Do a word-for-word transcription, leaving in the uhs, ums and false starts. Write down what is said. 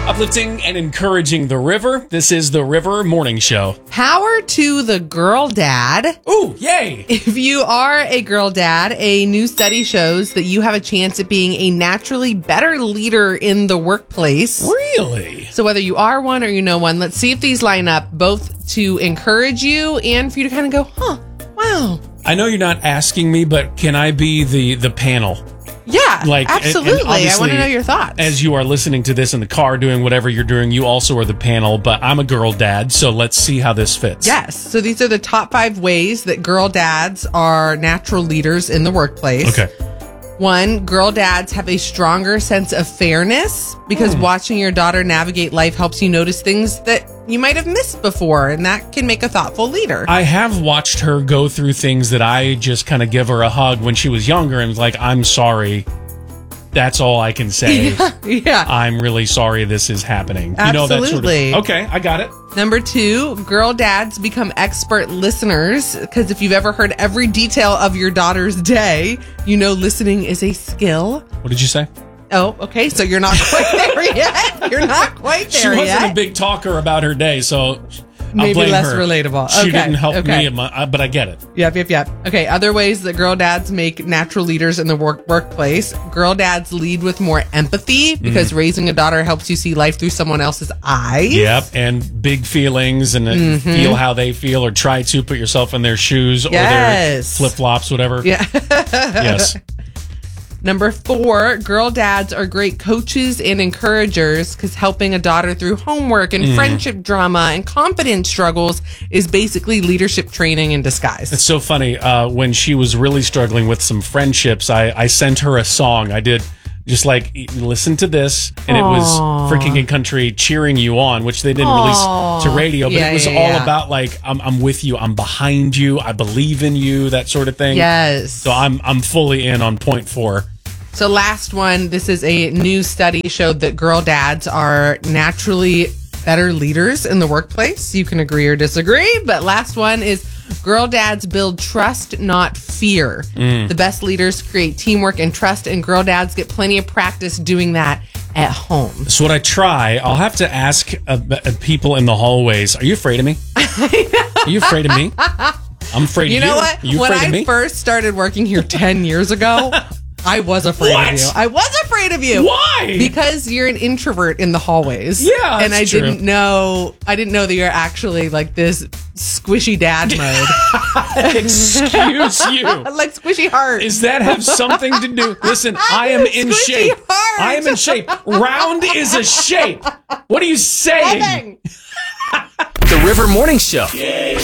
Uplifting and encouraging the river. This is the River Morning Show. Power to the girl dad. Ooh, yay! If you are a girl dad, a new study shows that you have a chance at being a naturally better leader in the workplace. Really? So whether you are one or you know one, let's see if these line up both to encourage you and for you to kind of go, huh, wow. I know you're not asking me, but can I be the, the panel? Yeah, Like, and- and absolutely. I obviously, want to know your thoughts. As you are listening to this in the car, doing whatever you're doing, you also are the panel, but I'm a girl dad, so let's see how this fits. Yes. So these are the top five ways that girl dads are natural leaders in the workplace. Okay. One, girl dads have a stronger sense of fairness because Hmm. watching your daughter navigate life helps you notice things that you might have missed before, and that can make a thoughtful leader. I have watched her go through things that I just kind of give her a hug when she was younger and was like, I'm sorry. That's all I can say. Yeah. I'm really sorry this is happening. You know, that sort Absolutely. of, okay, I got it. Number two, girl dads become expert listeners because if you've ever heard every detail of your daughter's day, you know listening is a skill. What did you say? Oh, okay. So you're not quite there yet. You're not quite She there wasn't yet. a big talker about her day, so I'll Maybe blame less her. relatable. She Okay, didn't help okay. me, in my, uh, but I get it. Yep, yep, yep. Okay, other ways that girl dads make natural leaders in the work workplace. Girl dads lead with more empathy because Mm-hmm. raising a daughter helps you see life through someone else's eyes. Yep, and big feelings and uh Mm-hmm. feel how they feel or try to put yourself in their shoes or their Yes. flip-flops, whatever. Yeah. Yes. Number four, girl dads are great coaches and encouragers because helping a daughter through homework and Mm. friendship drama and confidence struggles is basically leadership training in disguise. It's so funny. Uh, when she was really struggling with some friendships, I, I sent her a song. I did just like, e- listen to this. And it was Freaking in Country cheering you on, which they didn't Aw. release to radio. But Yeah, it was yeah, all yeah. about like, I'm, I'm with you. I'm behind you. I believe in you. That sort of thing. Yes. So I'm, I'm fully in on point four. So last one, this is a new study showed that girl dads are naturally better leaders in the workplace. You can agree or disagree, but last one is girl dads build trust, not fear. Mm. The best leaders create teamwork and trust, and girl dads get plenty of practice doing that at home. So what I try, I'll have to ask uh, uh, people in the hallways, are you afraid of me? Are you afraid of me? I'm afraid You of you. know what? Are you when afraid I of me? first started working here ten years ago, I was afraid What? of you. I was afraid of you. Why? Because you're an introvert in the hallways. Yeah, and I that's true. didn't know. I didn't know that you're actually like this squishy dad mode, Excuse you. like squishy heart. Does that have something to do? Listen, I am in Squishy shape. heart. I am in shape. Round is a shape. What are you saying? Nothing. The River Morning Show.